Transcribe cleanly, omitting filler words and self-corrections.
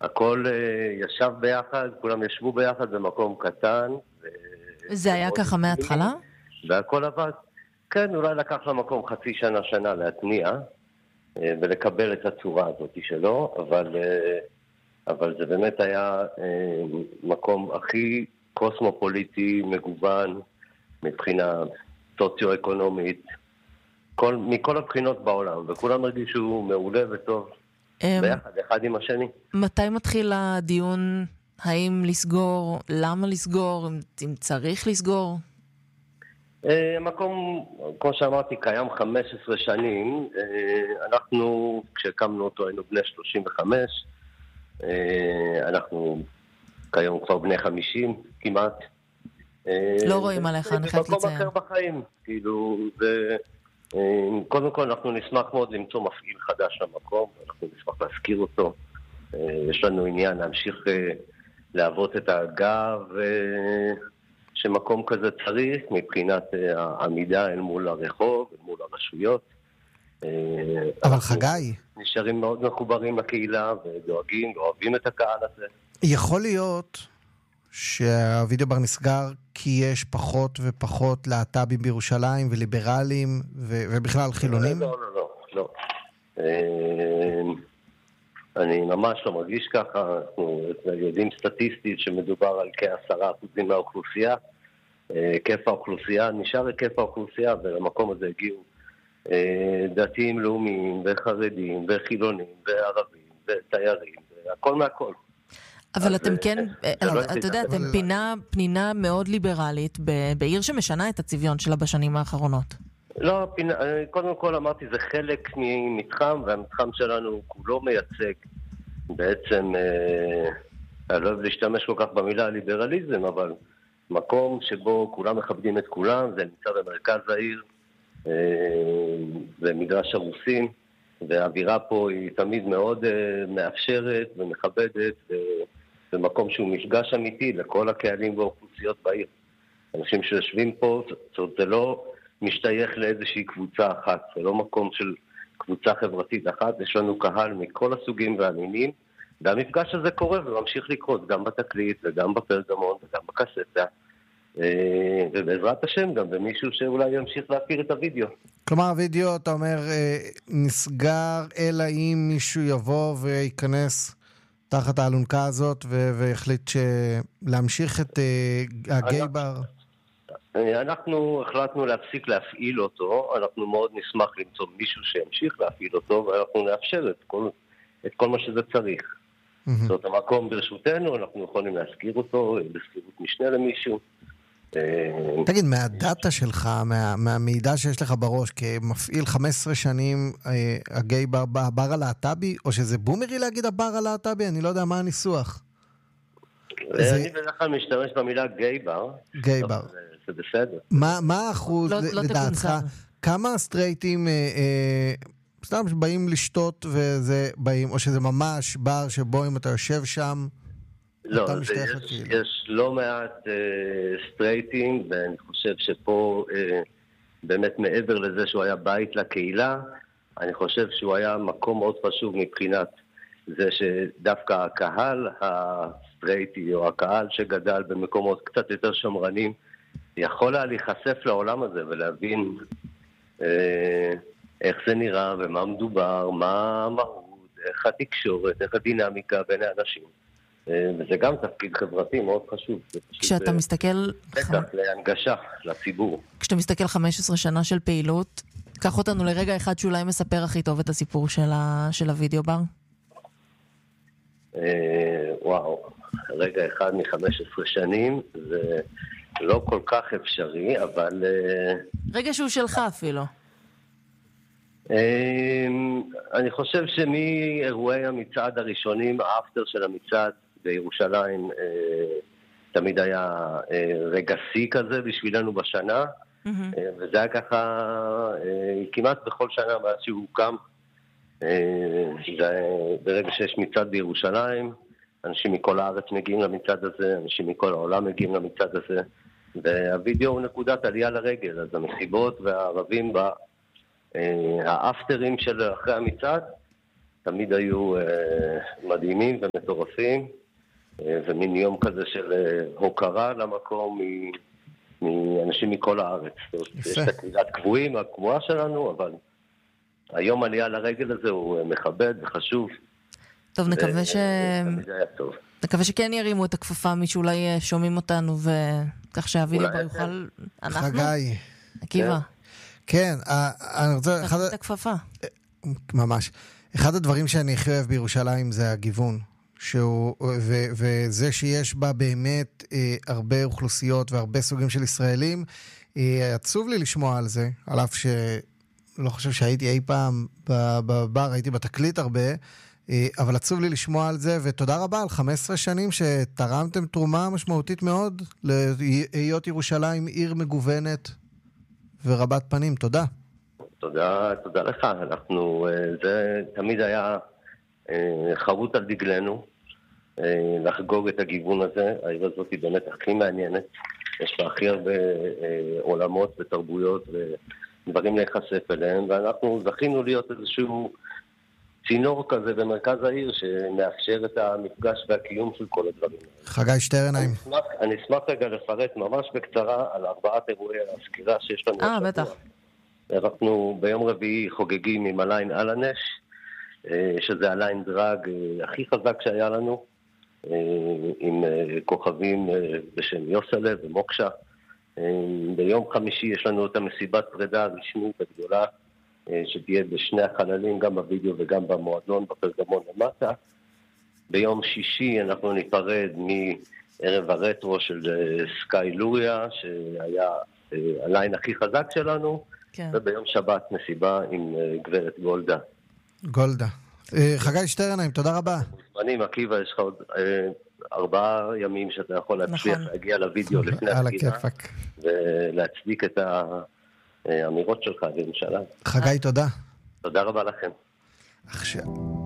הכל ישב ביחד, כולם ישבו ביחד במקום קטן. זה היה ככה מההתחלה? והכל עבד. כן, אולי לקח למקום חצי שנה להתניע, ולקבל את הצורה הזאת שלו, אבל זה באמת היה מקום הכי קוסמופוליטי, מגוון, מבחינה סוציו-אקונומית, מכל הבחינות בעולם, וכולם הרגישו מעולה וטוב ביחד, אחד עם השני. מתי מתחיל הדיון? האם לסגור? למה לסגור? אם צריך לסגור? המקום, כמו שאמרתי, קיים 15 שנים. אנחנו, כשהקמנו אותו, היינו בני 35. אנחנו כיום כבר בני 50 כמעט. לא רואים עליך, אני חייבת לציין. במקום אחר בחיים. כאילו, קודם כל אנחנו נשמח מאוד למצוא מפעיל חדש למקום. אנחנו נשמח להזכיר אותו. יש לנו עניין להמשיך להוות את הגב שמקום כזה צריך מבחינת העמידה אל מול הרחוב, אל מול הרשויות. אבל חגי, נשארים מאוד מחוברים לקהילה ודואגים ואוהבים את הקהל הזה. יכול להיות שהווידאו בר נסגר כי יש פחות ופחות להט"בים בירושלים וליברלים ובכלל חילונים? לא. אני ממש לא מרגיש ככה. אנחנו יודעים סטטיסטית שמדובר על כ10% מהאוכלוסייה. היקף האוכלוסייה, נשאר היקף האוכלוסייה, ולמקום הזה הגיעו דתיים לאומיים וחרדים וחילונים וערבים ותיירים, הכל מהכל. אבל אתם כן, אתה יודע, אתם פנינה מאוד ליברלית בעיר שמשנה את הצביון שלה בשנים האחרונות. לא, קודם כל אמרתי, זה חלק ממתחם, והמתחם שלנו כולו מייצג בעצם, אני לא אוהב להשתמש כל כך במילה ליברליזם, אבל מקום שבו כולם מכבדים את כולם, זה נמצא במרכז העיר, במדרש הרוסים, והאווירה פה היא תמיד מאוד מאפשרת ומכבדת, במקום שהוא מפגש אמיתי לכל הקהלים והאוכלוסיות בעיר. אנשים שיושבים פה, זה לא משתייך לאיזושהי קבוצה אחת, זה לא מקום של קבוצה חברתית אחת, יש לנו קהל מכל הסוגים והמינים, והמפגש הזה קורה וממשיך לקרות גם בתקליט וגם בפרגמון וגם בקסטה, ובעזרת השם גם במישהו שאולי ימשיך להפעיל את הוידאו. כלומר, הוידאו, אתה אומר, נסגר אלא אם מישהו יבוא וייכנס תחת האלונקה הזאת והחליט להמשיך את הגיי בר? אנחנו החלטנו להפסיק להפעיל אותו, אנחנו מאוד נשמח למצוא מישהו שימשיך להפעיל אותו, ואנחנו נאפשר את כל מה שזה צריך. זאת המקום ברשותנו, אנחנו יכולים להזכיר אותו בסביבות משנה למישהו. תגיד, מהדאטה שלך, מהמידע שיש לך בראש, כמפעיל 15 שנים הגיי בר, הבר הלהט"בי, או שזה בומרי להגיד הבר הלהט"בי? אני לא יודע מה הניסוח. אני בדרך כלל משתמש במילה גיי בר. גיי בר. זה בסדר. מה האחוז לדעתך? כמה סטרייטים סתם שבאים לשתות וזה באים, או שזה ממש בר שבו אם אתה יושב שם לא, יש לא מעט סטרייטים, ואני חושב שפה באמת מעבר לזה שהוא היה בית לקהילה, אני חושב שהוא היה מקום מאוד חשוב מבחינת זה שדווקא הקהל הסטרייטי או הקהל שגדל במקומות קצת יותר שמרנים יכול היה להיחשף לעולם הזה ולהבין איך זה נראה ומה מדובר, מה המהות, איך התקשורת, איך הדינמיקה בין האנשים. וזה גם תפקיד חברתי מאוד חשוב. כשאתה מסתכל... בטח, להנגשה לציבור. כשאתה מסתכל 15 שנה של פעילות, קח אותנו לרגע אחד שאולי מספר הכי טוב את הסיפור של הוידאו בר. וואו, רגע אחד מ-15 שנים, זה לא כל כך אפשרי, אבל... רגע שהוא שלך אפילו. אני חושב שמאירועי המצעד הראשונים, האפטר של המצעד בירושלים, תמיד היה רגע שיא כזה בשבילנו בשנה, וזה היה ככה כמעט בכל שנה מאז שהוא הוקם. ברגע שיש מצעד בירושלים, אנשים מכל הארץ מגיעים למצעד הזה, אנשים מכל העולם מגיעים למצעד הזה, והווידאו הוא נקודת עלייה לרגל, אז המסיבות והערבים האפטרים של אחרי המצעד תמיד היו מדהימים ומטורפים, ומין יום כזה של הוקרה למקום מאנשים מכל הארץ. יש את הקהילת קבועים, הקבועה שלנו, אבל היום עלייה לרגל הזה הוא מכבד וחשוב. טוב, נקווה תמיד היה טוב. נקווה שכן ירימו את הכפפה, מי שאולי שומעים אותנו, וכך שהווידאו יוכל... חגי. עקיבא. כן, אני רוצה... תחת את הכפפה. ממש. אחד הדברים שאני הכי אוהב בירושלים זה הגיוון. וזה שיש בה באמת הרבה אוכלוסיות והרבה סוגים של ישראלים. עצוב לי לשמוע על זה, על אף שלא חושב שהייתי אי פעם בבר, הייתי בתקליט הרבה, אבל עצוב לי לשמוע על זה, ותודה רבה על 15 שנים שתרמתם תרומה משמעותית מאוד להיות ירושלים עיר מגוונת ורבת פנים. תודה. תודה לך. זה תמיד היה חרוט על דגלנו, לחגוג את הגיוון הזה. העיר הזאת היא באמת הכי מעניינת. יש בה הכי הרבה עולמות ותרבויות ודברים להיחשף אליהם, ואנחנו זכינו להיות איזשהו צינור כזה במרכז העיר שמאפשר את המפגש והקיום של כל הדברים. חגי שטרנהיים. אני אשמח רגע לפרט ממש בקצרה על 4 אירועי הסקירה שיש לנו. בטח. אנחנו ביום רביעי חוגגים עם הליין על הנש, שזה הליין דרג הכי חזק שהיה לנו, עם כוכבים בשם יוסלה ומוקשה. ביום חמישי יש לנו את המסיבת פרידה הרשמית הגדולה, שתהיה בשני החללים, גם בווידאו וגם במועדון, בפרגמון למטה. ביום שישי אנחנו ניפרד מערב הרטרו של סקאי לוריה, שהיה הליין הכי חזק שלנו, כן. וביום שבת מסיבה עם גברת גולדה. גולדה. חגי שטרנהיים, תודה רבה. מוזמנים, עקיבא, יש לך עוד 4 ימים שאתה יכול להצליח להגיע לוידאו לפני הסגירה, ולהצדיק את האמירות שלך בירושלים. חגי, תודה. תודה רבה לכם. עכשיו.